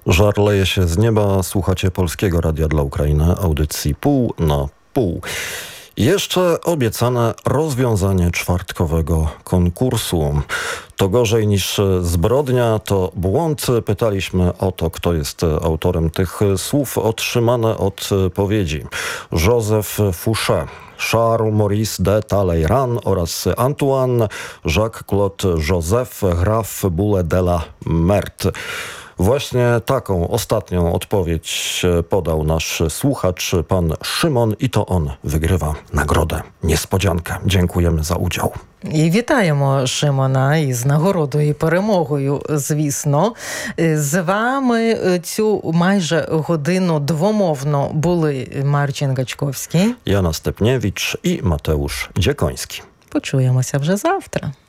Żar leje się z nieba, słuchacie Polskiego Radia dla Ukrainy, audycji pół na pół. Jeszcze obiecane rozwiązanie czwartkowego konkursu. To gorzej niż zbrodnia, to błąd. Pytaliśmy o to, kto jest autorem tych słów. Otrzymane odpowiedzi: Joseph Fouché, Charles Maurice de Talleyrand oraz Antoine Jacques-Claude Joseph Graf Boulle de la Meurthe. Właśnie taką ostatnią odpowiedź podał nasz słuchacz, pan Szymon, i to on wygrywa nagrodę. Niespodziankę. Dziękujemy za udział. І вітаємо Шимона із нагородою і перемогою, звісно. З вами цю майже годину двомовно були Марчин Гачковський, Jana Stepniewicz i Mateusz Dziekoński. Почуємося вже завтра.